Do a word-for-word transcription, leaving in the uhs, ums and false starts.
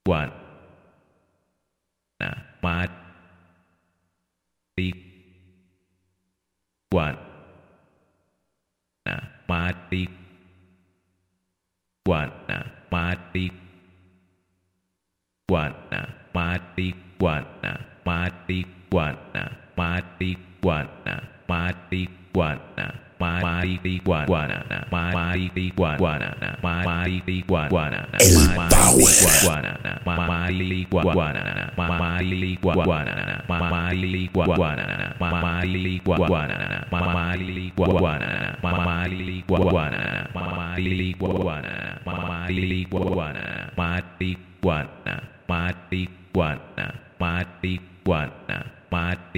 Guana. Mati. Guana. Mati. Guana. Mati. Guana. Mati. Guana. Mati. Guana. Mati. Guana. Mati. Guana. Mati. Guana. Mati. Guana. Mati. Guana. El Power. Guana. Mati. Guana. Mati. Guana. Mati. Guana. Mati. Guana. Mati. Guana. Mati. Guana. Mati. Guana. Mati. Guana. Mati. Guana. Mati. Guana. Mati. Guana. Mati.